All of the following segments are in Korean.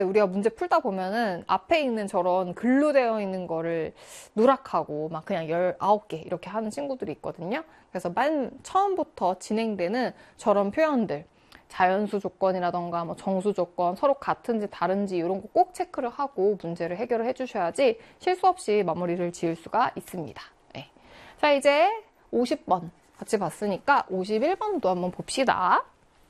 우리가 문제 풀다 보면은 앞에 있는 저런 글로 되어 있는 거를 누락하고 막 그냥 19개 이렇게 하는 친구들이 있거든요. 그래서 맨 처음부터 진행되는 저런 표현들, 자연수 조건이라던가 뭐 정수 조건, 서로 같은지 다른지 이런 거 꼭 체크를 하고 문제를 해결을 해주셔야지 실수 없이 마무리를 지을 수가 있습니다. 네. 자, 이제 50번 같이 봤으니까 51번도 한번 봅시다.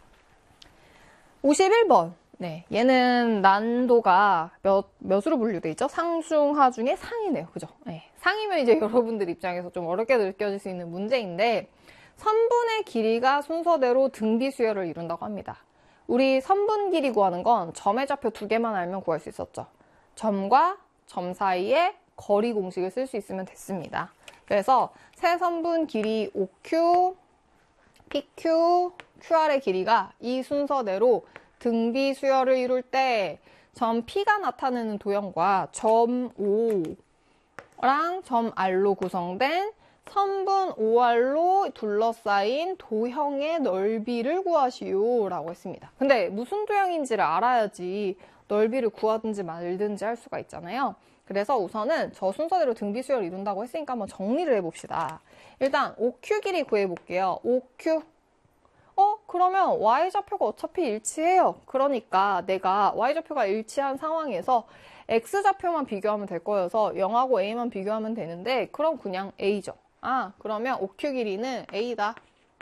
51번. 네, 얘는 난도가 몇으로 분류돼 있죠? 상중, 하중의 상이네요. 그죠? 네, 상이면 이제 여러분들 입장에서 좀 어렵게 느껴질 수 있는 문제인데, 선분의 길이가 순서대로 등비 수열을 이룬다고 합니다. 우리 선분 길이 구하는 건 점의 좌표 2개만 알면 구할 수 있었죠. 점과 점 사이에 거리 공식을 쓸 수 있으면 됐습니다. 그래서 세 선분 길이 OQ, PQ, QR의 길이가 이 순서대로 등비 수열을 이룰 때 점 P가 나타내는 도형과 점 O랑 점 R로 구성된 선분 OR로 둘러싸인 도형의 넓이를 구하시오 라고 했습니다. 근데 무슨 도형인지를 알아야지 넓이를 구하든지 말든지 할 수가 있잖아요. 그래서 우선은 저 순서대로 등비 수열을 이룬다고 했으니까 한번 정리를 해봅시다. 일단 OQ 길이 구해볼게요. OQ. 그러면 Y좌표가 어차피 일치해요. 그러니까 내가 Y좌표가 일치한 상황에서 X좌표만 비교하면 될 거여서 0하고 A만 비교하면 되는데 그럼 그냥 A죠. 그러면 OQ 길이는 A다.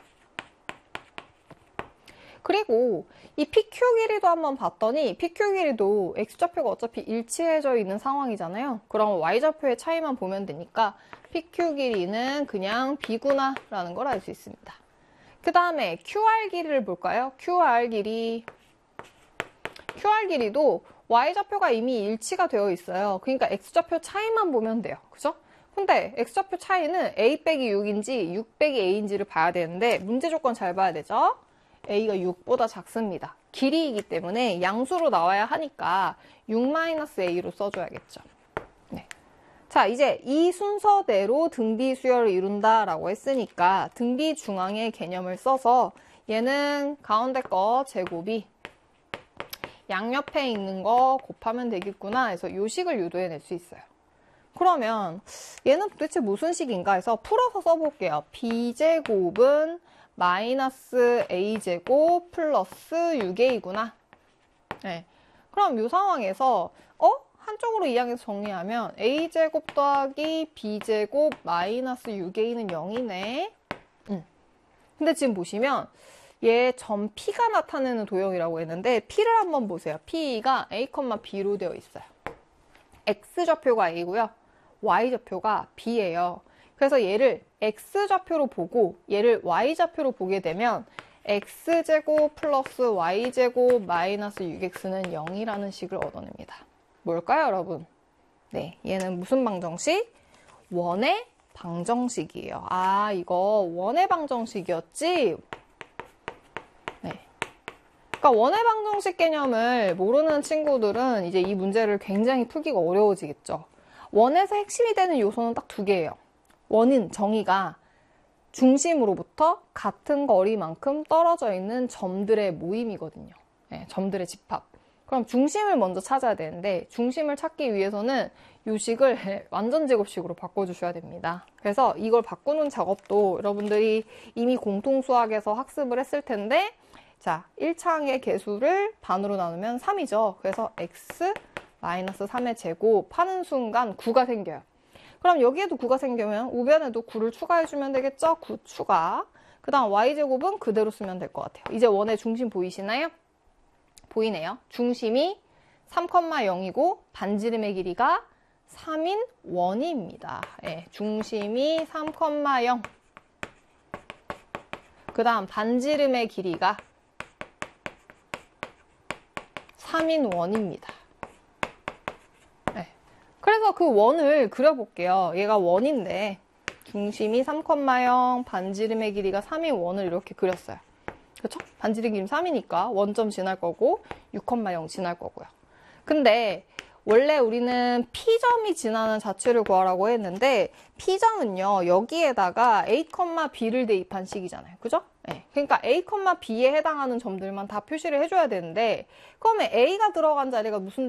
그리고 이 PQ 길이도 한번 봤더니 PQ 길이도 X좌표가 어차피 일치해져 있는 상황이잖아요. 그럼 Y좌표의 차이만 보면 되니까 PQ 길이는 그냥 B구나 라는 걸 알 수 있습니다. 그 다음에 QR 길이를 볼까요? QR 길이도 Y좌표가 이미 일치가 되어 있어요. 그러니까 X좌표 차이만 보면 돼요. 그죠? 근데 X좌표 차이는 A 빼기 6인지 6 빼기 A인지를 봐야 되는데 문제 조건 잘 봐야 되죠? A가 6보다 작습니다. 길이이기 때문에 양수로 나와야 하니까 6-A로 써줘야겠죠. 네. 자, 이제 이 순서대로 등비 수열을 이룬다라고 했으니까 등비 중앙의 개념을 써서 얘는 가운데 거 제곱이 양옆에 있는 거 곱하면 되겠구나 해서 요식을 유도해낼 수 있어요. 그러면 얘는 도대체 무슨 식인가 해서 풀어서 써볼게요. B제곱은 마이너스 A제곱 플러스 6A구나. 네. 그럼 이 상황에서 한쪽으로 이항해서 정리하면 A제곱 더하기 B제곱 마이너스 6A는 0이네. 근데 지금 보시면 얘 점 P가 나타내는 도형이라고 했는데 P를 한번 보세요. P가 A, B로 되어 있어요. X좌표가 A고요. Y좌표가 B예요. 그래서 얘를 X좌표로 보고 얘를 Y좌표로 보게 되면 X제곱 플러스 Y제곱 마이너스 6X는 0이라는 식을 얻어냅니다. 뭘까요, 여러분? 네, 얘는 무슨 방정식? 원의 방정식이에요. 이거 원의 방정식이었지? 네. 그러니까 원의 방정식 개념을 모르는 친구들은 이제 이 문제를 굉장히 풀기가 어려워지겠죠. 원에서 핵심이 되는 요소는 딱 2개예요. 원은 정의가 중심으로부터 같은 거리만큼 떨어져 있는 점들의 모임이거든요. 네, 점들의 집합. 그럼 중심을 먼저 찾아야 되는데 중심을 찾기 위해서는 요식을 완전 제곱식으로 바꿔주셔야 됩니다. 그래서 이걸 바꾸는 작업도 여러분들이 이미 공통수학에서 학습을 했을 텐데 자, 1차항의 개수를 반으로 나누면 3이죠. 그래서 x-3의 제곱 하는 순간 9가 생겨요. 그럼 여기에도 9가 생기면 우변에도 9를 추가해주면 되겠죠? 9 추가. 그 다음 y제곱은 그대로 쓰면 될 것 같아요. 이제 원의 중심 보이시나요? 보이네요. 중심이 3,0이고 반지름의 길이가 3인 원입니다. 네, 중심이 3,0. 그 다음 반지름의 길이가 3인 원입니다. 네. 그래서 그 원을 그려볼게요. 얘가 원인데 중심이 3,0, 반지름의 길이가 3인 원을 이렇게 그렸어요. 그렇죠? 반지름 길이 3이니까 원점 지날 거고 6,0 지날 거고요. 근데 원래 우리는 P점이 지나는 자체를 구하라고 했는데 P점은요, 여기에다가 A, B를 대입한 식이잖아요. 그죠? 네. 그러니까 A, B에 해당하는 점들만 다 표시를 해줘야 되는데 그러면 A가 들어간 자리가 무슨